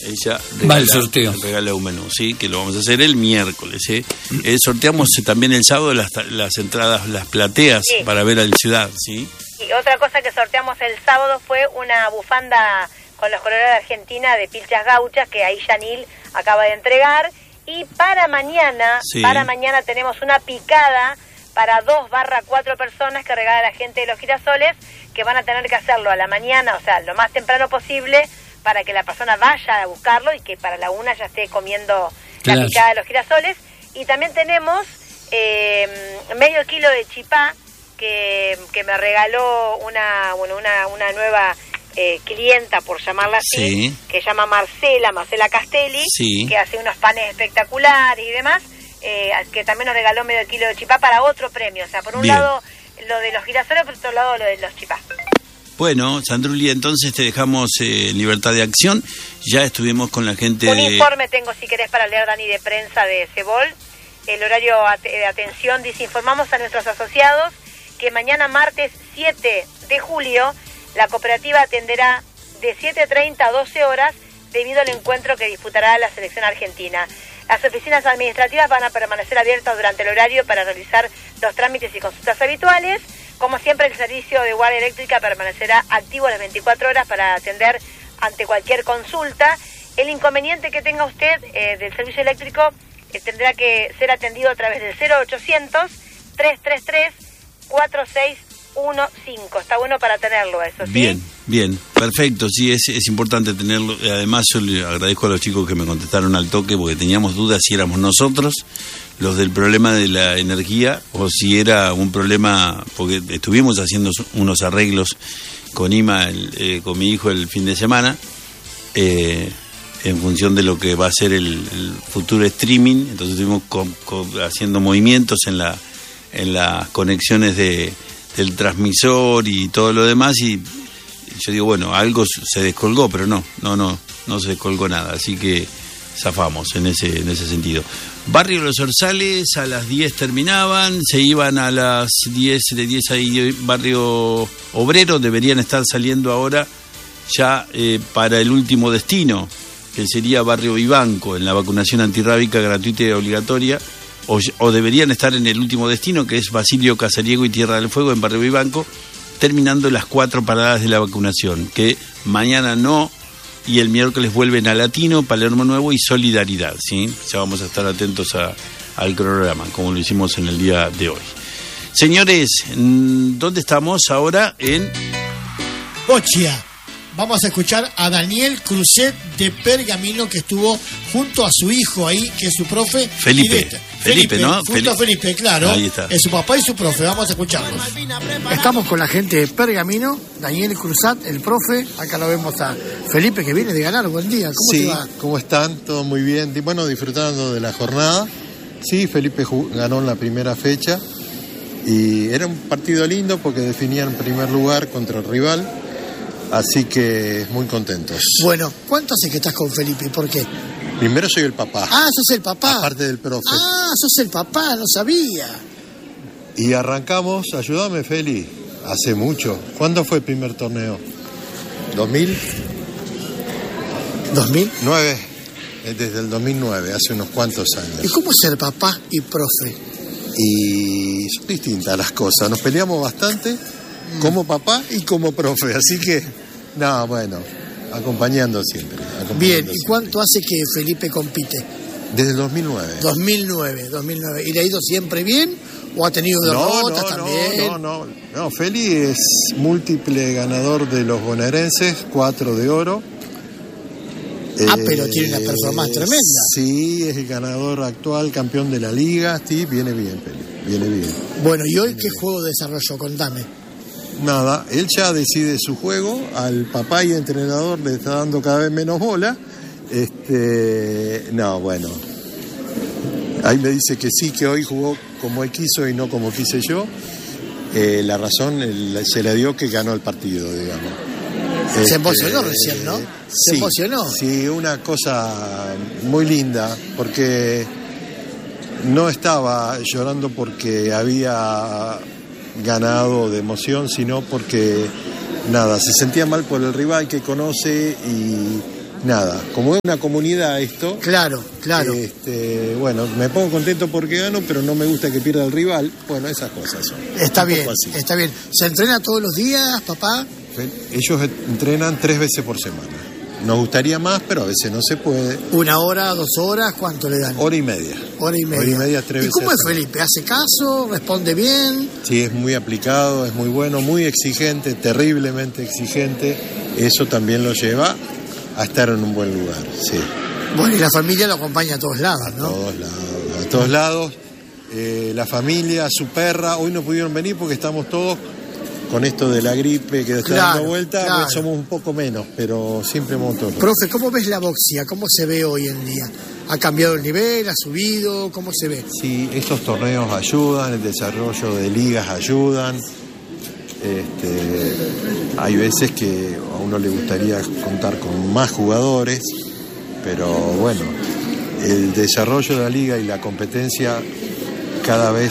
ella va el sorteo. Regala un menú, sí, que lo vamos a hacer el miércoles. Sorteamos también el sábado las entradas, las plateas, sí, para ver a la ciudad, ¿sí? Y otra cosa que sorteamos el sábado fue una bufanda con los colores de Argentina de pilchas gauchas que ahí Yanil acaba de entregar. Y para mañana, sí, tenemos una picada para 2/4 personas que regala la gente de los girasoles, que van a tener que hacerlo a la mañana, o sea, lo más temprano posible, para que la persona vaya a buscarlo y que para la 1 ya esté comiendo, claro, la picada de los girasoles. Y también tenemos medio kilo de chipá que me regaló una nueva clienta, por llamarla así, sí, que se llama Marcela Castelli, sí, que hace unos panes espectaculares y demás, que también nos regaló medio kilo de chipá para otro premio. O sea, por un Bien. Lado lo de los girasoles, por otro lado lo de los chipá. Bueno, Sandruli, entonces te dejamos en libertad de acción. Ya estuvimos con la gente Un informe tengo, si querés, para leer, Dani, de prensa de Cebol. El horario de atención dice: informamos a nuestros asociados que mañana martes 7 de julio la cooperativa atenderá de 7:30 a 12 horas debido al encuentro que disputará la selección argentina. Las oficinas administrativas van a permanecer abiertas durante el horario para realizar los trámites y consultas habituales. Como siempre, el servicio de guardia eléctrica permanecerá activo las 24 horas para atender ante cualquier consulta. El inconveniente que tenga usted del servicio eléctrico tendrá que ser atendido a través del 0800-333-4615. Está bueno para tenerlo eso, ¿sí? Bien, perfecto, sí, es importante tenerlo. Además, yo le agradezco a los chicos que me contestaron al toque, porque teníamos dudas si éramos nosotros los del problema de la energía o si era un problema, porque estuvimos haciendo unos arreglos con Ima, con mi hijo, el fin de semana, en función de lo que va a ser el futuro streaming. Entonces estuvimos haciendo movimientos en las conexiones del transmisor y todo lo demás, y yo digo, bueno, algo se descolgó, pero no se descolgó nada, así que zafamos en ese sentido. Barrio Los Orzales, a las 10 terminaban, se iban a las 10, de 10 ahí Barrio Obrero, deberían estar saliendo ahora ya para el último destino, que sería Barrio Vivanco, en la vacunación antirrábica gratuita y obligatoria, o deberían estar en el último destino, que es Basilio Casariego y Tierra del Fuego, en Barrio Vivanco, terminando las 4 paradas de la vacunación, que mañana no, y el miércoles vuelven a Latino, Palermo Nuevo y Solidaridad, ¿sí? Ya vamos a estar atentos al cronograma, como lo hicimos en el día de hoy. Señores, ¿dónde estamos ahora? En Bochia. Vamos a escuchar a Daniel Cruzet de Pergamino, que estuvo junto a su hijo ahí, que es su profe. Felipe, ¿no? Junto a Felipe, claro. Ahí está. Es su papá y su profe. Vamos a escucharlos. Estamos con la gente de Pergamino, Daniel Cruzat, el profe. Acá lo vemos a Felipe, que viene de ganar. Buen día. ¿Cómo te va? ¿Cómo están? Todo muy bien. Bueno, disfrutando de la jornada. Sí, Felipe ganó en la primera fecha. Y era un partido lindo porque definían en primer lugar contra el rival. Así que muy contentos. Bueno, ¿cuánto hace que estás con Felipe y por qué? Primero soy el papá. Ah, sos el papá. Aparte del profe. Ah, sos el papá, no sabía. Y arrancamos, ayúdame Feli, hace mucho. ¿Cuándo fue el primer torneo? ¿2000? ¿2000? 9, desde el 2009, hace unos cuantos años. ¿Y cómo es ser papá y profe? Y son distintas las cosas, nos peleamos bastante como papá y como profe, así que... No, bueno, acompañando siempre. Bien, ¿y cuánto hace que Felipe compite? Desde el 2009. 2009. ¿Y le ha ido siempre bien o ha tenido derrotas también? No, Feli es múltiple ganador de los bonaerenses, 4 de oro. Pero tiene una performance tremenda. Sí, es el ganador actual, campeón de la liga. Sí, viene bien, Feli, viene bien. Bueno, ¿y hoy qué juego desarrolló? Contame. Nada, él ya decide su juego, al papá y entrenador le está dando cada vez menos bola. No, bueno, ahí me dice que sí, que hoy jugó como él quiso y no como quise yo. La razón se le dio que ganó el partido, digamos. Se emocionó recién, ¿no? Se emocionó. Sí, una cosa muy linda, porque no estaba llorando porque había ganado de emoción, sino porque se sentía mal por el rival que conoce nada, como es una comunidad esto... Claro. Bueno, me pongo contento porque gano, pero no me gusta que pierda el rival. Bueno, esas cosas son. Está bien. ¿Se entrena todos los días, papá? Ellos entrenan 3 veces por semana. Nos gustaría más, pero a veces no se puede. 1 hora, 2 horas, ¿cuánto le dan? Hora y media. 3 veces. ¿Y cómo es Felipe? ¿Hace caso? ¿Responde bien? Sí, es muy aplicado, es muy bueno, muy exigente, terriblemente exigente. Eso también lo lleva a estar en un buen lugar, sí. Bueno, y la familia lo acompaña a todos lados, ¿no? A todos lados. La familia, su perra, hoy no pudieron venir porque estamos todos con esto de la gripe que está dando vuelta, claro. Somos un poco menos, pero siempre montón. Profe, ¿cómo ves la boxia? ¿Cómo se ve hoy en día? ¿Ha cambiado el nivel? ¿Ha subido? ¿Cómo se ve? Sí, estos torneos ayudan, el desarrollo de ligas ayudan. Hay veces que a uno le gustaría contar con más jugadores, pero bueno, el desarrollo de la liga y la competencia cada vez